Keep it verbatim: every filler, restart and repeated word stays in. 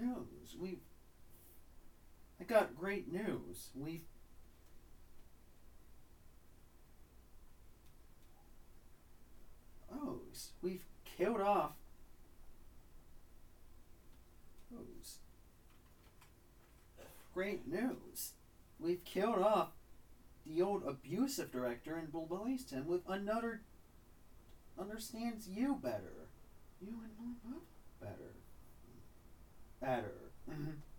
news. We've. I got great news. We've. Oh, we've killed off. Oh, great news. We've killed off the old abusive director and replaced him with another understands you better. You and more better. Better.